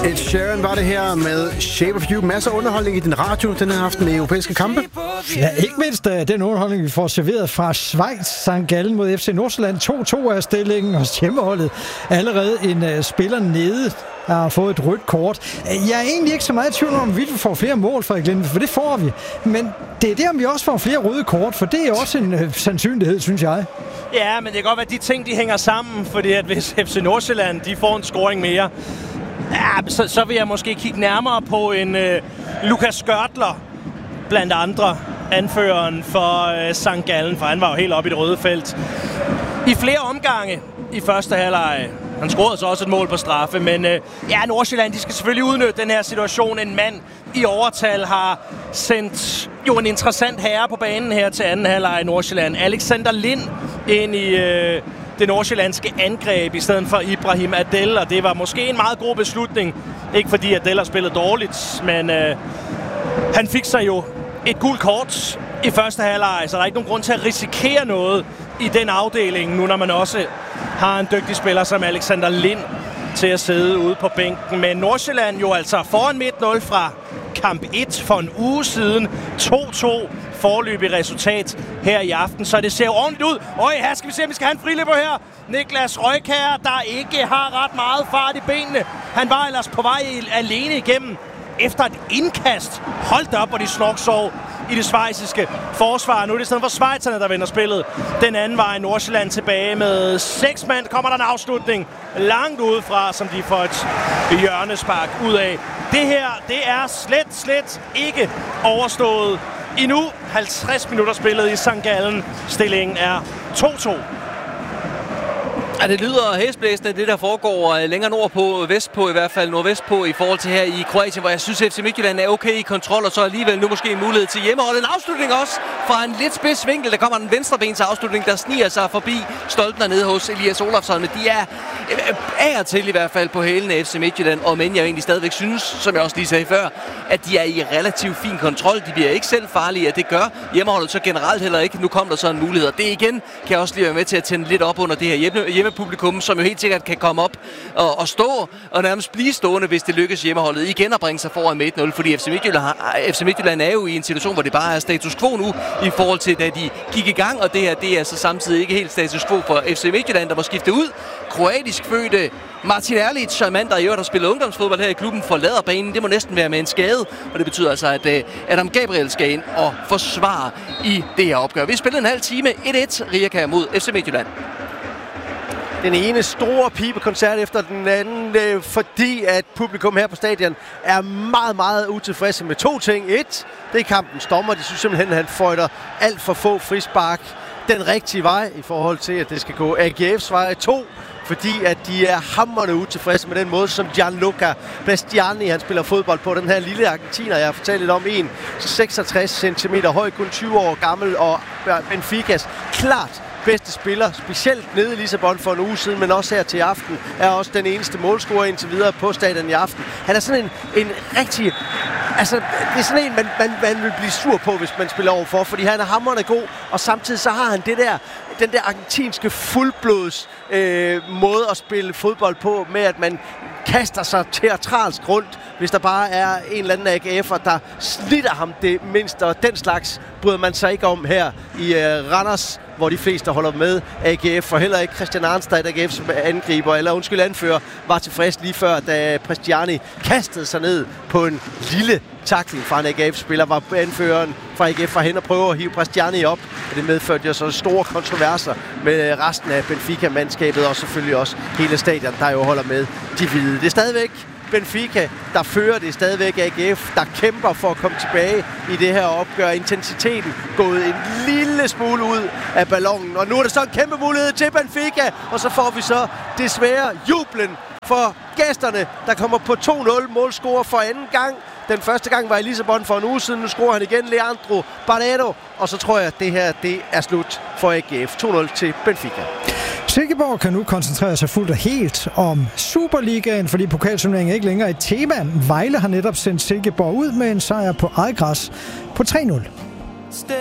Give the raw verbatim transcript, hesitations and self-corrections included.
Ed Sheeran var det her med Shape of You. Masser af underholdning i din radio den her aften med europæiske kampe. Ja, ikke mindst uh, den underholdning, vi får serveret fra Schweiz. Sankt Gallen mod F C Nordsjælland. to to er stillingen hos hjemmeholdet. Allerede en uh, spiller nede har fået et rødt kort. Jeg er egentlig ikke så meget i tvivl om, vi får flere mål fra Glenn, for det får vi. Men det er der, om vi også får flere røde kort, for det er også en uh, sandsynlighed, synes jeg. Ja, men det kan godt være, at de ting de hænger sammen, fordi at hvis F C Nordsjælland de får en scoring mere, ja, så, så vil jeg måske kigge nærmere på en øh, Lukas Skørtler, blandt andre anføreren for øh, Sankt Gallen, for han var jo helt oppe i det røde felt. I flere omgange i første halvleg. Han scorede så også et mål på straffe, men øh, ja, Nordsjælland, de skal selvfølgelig udnytte den her situation. En mand i overtal har sendt jo en interessant herre på banen her til anden halvleg i Nordsjælland. Alexander Lind ind i øh, det nordsjællandske angreb i stedet for Ibrahim Adel, og det var måske en meget god beslutning. Ikke fordi Adel har spillet dårligt, men øh, han fik sig jo et gult kort i første halvleg, så der er ikke nogen grund til at risikere noget i den afdeling, nu når man også har en dygtig spiller som Alexander Lind til at sidde ude på bænken. Men Nordsjælland jo altså foran et nul fra kamp et for en uge siden. to to foreløbig resultat her i aften, så det ser jo ordentligt ud. Øj, her skal vi se, om vi skal have en friløber her. Niklas Røykær, der ikke har ret meget fart i benene. Han var ellers på vej alene igennem efter et indkast. Hold da op, hvor de snorksov i det schweiziske forsvar. Nu er det stedet for schweizerne, der vender spillet den anden vej. Nordsjælland tilbage med seks mand. Kommer der en afslutning langt udefra, som de får et hjørnespark ud af. Det her, det er slet, slet ikke overstået endnu. halvtreds minutter spillet i Sankt Gallen. Stillingen er to to. Ja, det lyder hæsblæsende, det der foregår længere nordpå, vestpå i hvert fald, nordvestpå i forhold til her i Kroatien, hvor jeg synes, at F C Midtjylland er okay i kontrol, og så alligevel nu måske en mulighed til hjemmehold. En afslutning også fra en lidt spids vinkel. Der kommer en venstrebens afslutning, der sniger sig forbi stolpen nede hos Elias Olafsson, men de er af og til i hvert fald på hælene af F C Midtjylland, og men jeg egentlig stadigvæk synes, som jeg også lige sagde før, at de er i relativt fin kontrol. De bliver ikke selv farlige, at det gør hjemmeholdet så generelt heller ikke. Nu kom der så en mulighed, og det igen kan jeg også lige være med til at tænde lidt op under det her hjemme, hjemme publikum, som jo helt sikkert kan komme op og, og stå og nærmest blive stående, hvis det lykkes hjemmeholdet igen at bringe sig foran med et nul, fordi F C Midtjylland, har, F C Midtjylland er jo i en situation, hvor det bare er status quo nu, i forhold til da de gik i gang, og det her, det er så samtidig ikke helt status quo for F C Midtjylland, der må skifte ud. Kroatisk fødte Martin Erlic, mand, der i øvrigt har spillet ungdomsfodbold her i klubben, forlader banen. Det må næsten være med en skade, og det betyder altså, at uh, Adam Gabriel skal ind og forsvare i det her opgør. Vi spillede en halv time, et et, Rijeka mod F C Midtjylland. Den ene store pibekoncert efter den anden, øh, fordi at publikum her på stadion er meget, meget utilfredse med to ting. Et, det er kampens dommer. De synes simpelthen, at han føjter alt for få frispark den rigtige vej i forhold til, at det skal gå A G F's vej. To, fordi at de er hamrende utilfredse med den måde, som Gianluca Bastiani, han spiller fodbold på. Den her lille argentiner, jeg har fortalt lidt om, en seksogtres centimeter høj, kun tyve år gammel, og Benficas klart bedste spiller, specielt nede i Lissabon for en uge siden, men også her til aften, er også den eneste målscorer indtil videre på stadion i aften. Han er sådan en, en rigtig... Altså, det er sådan en, man, man, man vil blive sur på, hvis man spiller overfor, fordi han er hamrende god, og samtidig så har han det der, den der argentinske fuldblods øh, måde at spille fodbold på, med at man kaster sig teatralsk rundt, hvis der bare er en eller anden A G F'er, der slitter ham det mindste, og den slags bryder man sig ikke om her i øh, Randers, hvor de fleste holder med A G F, og heller ikke Christian Arnstad, A G F som angriber, eller undskyld anfører, var tilfreds lige før, da Prestiani kastede sig ned på en lille tackling fra en A G F-spiller, var anføreren fra A G F var hen og prøve at hive Prestiani op, og det medførte jo så store kontroverser med resten af Benfica-mandskabet, og selvfølgelig også hele stadion, der jo holder med de hvide. Det er stadigvæk Benfica, der fører, det stadigvæk A G F, der kæmper for at komme tilbage i det her opgør. Intensiteten gået en lille smule ud af ballonen, og nu er der så en kæmpe mulighed til Benfica, og så får vi så desværre jublen for gæsterne, der kommer på to nul, målscorer for anden gang. Den første gang var i Lissabon for en uge siden, nu scorer han igen Leandro Barreto, og så tror jeg, at det her det er slut for A G F. to nul til Benfica. Silkeborg kan nu koncentrere sig fuldt og helt om Superligaen, fordi pokalturneringen er ikke længere et tema. Vejle har netop sendt Silkeborg ud med en sejr på eget græs på tre nul.